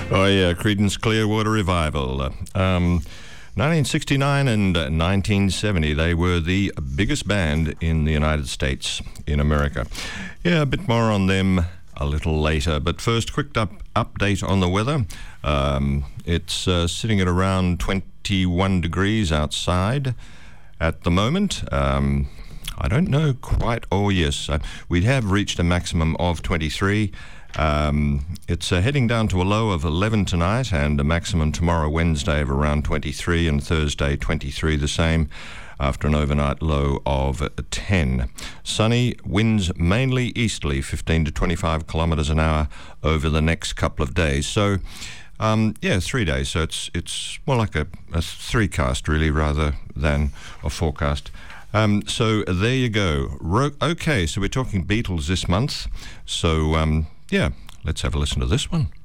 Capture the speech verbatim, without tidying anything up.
Oh, yeah, Creedence Clearwater Revival. Um, nineteen sixty-nine and uh, nineteen seventy, they were the biggest band in the United States, in America. Yeah, a bit more on them a little later. But first, quick up, update on the weather. Um, it's uh, sitting at around twenty-one degrees outside at the moment. Um, I don't know quite. Oh, yes, uh, we have reached a maximum of twenty-three. Um, it's uh, heading down to a low of eleven tonight and a maximum tomorrow, Wednesday, of around twenty-three, and Thursday, twenty-three, the same, after an overnight low of ten. Sunny, winds mainly easterly, fifteen to twenty-five kilometres an hour over the next couple of days. So, um, yeah, three days. So it's it's more like a, a three-cast, really, rather than a forecast. Um, so there you go. Ro- okay, so we're talking Beatles this month. So, um, yeah, let's have a listen to this one.